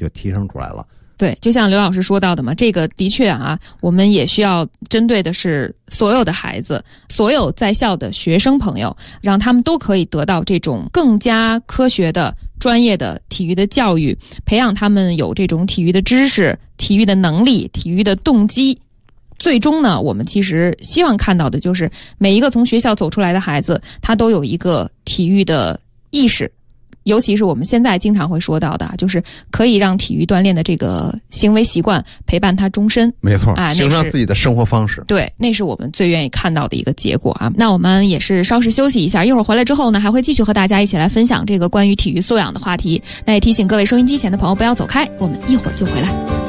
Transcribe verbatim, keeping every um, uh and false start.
就提升出来了。 对，就像刘老师说到的嘛，这个的确啊，我们也需要针对的是所有的孩子，所有在校的学生朋友，让他们都可以得到这种更加科学的、专业的体育的教育，培养他们有这种体育的知识、体育的能力、体育的动机。最终呢，我们其实希望看到的就是每一个从学校走出来的孩子，他都有一个体育的意识。尤其是我们现在经常会说到的，就是可以让体育锻炼的这个行为习惯陪伴他终身。 没错， 啊， 形成自己的生活方式。 对，那是我们最愿意看到的一个结果啊。那我们也是稍事休息一下，一会儿回来之后呢，还会继续和大家一起来分享这个关于体育素养的话题。那也提醒各位收音机前的朋友不要走开，我们一会儿就回来。